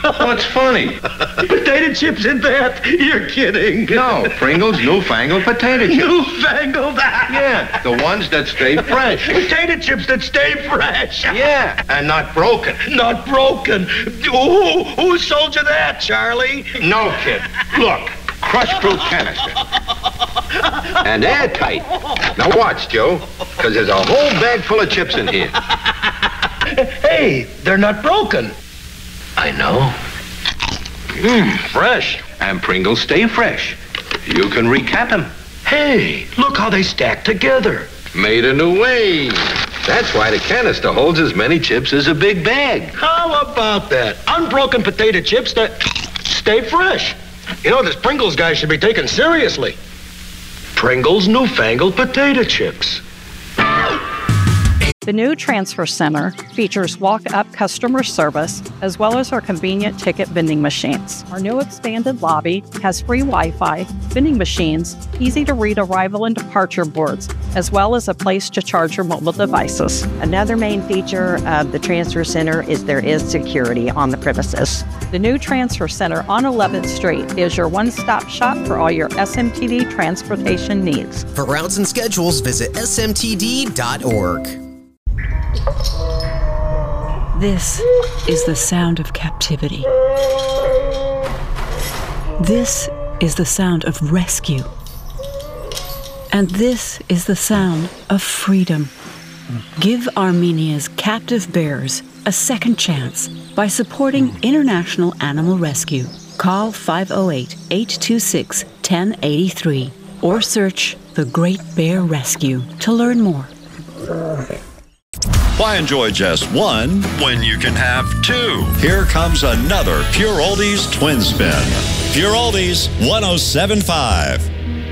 What's funny? Potato chips in that? You're kidding. No, Pringles newfangled potato chips. Newfangled? Yeah, the ones that stay fresh. Potato chips that stay fresh. Yeah, and not broken. Not broken. Who sold you that, Charlie? No, kid. Look, crushed fruit canister. And airtight. Now watch, Joe, because there's a whole bag full of chips in here. Hey, they're not broken. I know. Fresh. And Pringles stay fresh. You can recap them. Hey, look how they stack together. Made a new way. That's why the canister holds as many chips as a big bag. How about that? Unbroken potato chips that stay fresh. You know, this Pringles guy should be taken seriously. Pringles newfangled potato chips. The new Transfer Center features walk-up customer service as well as our convenient ticket vending machines. Our new expanded lobby has free Wi-Fi, vending machines, easy-to-read arrival and departure boards, as well as a place to charge your mobile devices. Another main feature of the Transfer Center is there is security on the premises. The new Transfer Center on 11th Street is your one-stop shop for all your SMTD transportation needs. For routes and schedules, visit smtd.org. This is the sound of captivity. This is the sound of rescue. And this is the sound of freedom. Give Armenia's captive bears a second chance by supporting International Animal Rescue. Call 508-826-1083 or search The Great Bear Rescue to learn more. Why enjoy just one when you can have two? Here comes another Pure Oldies Twin Spin. Pure Oldies 107.5.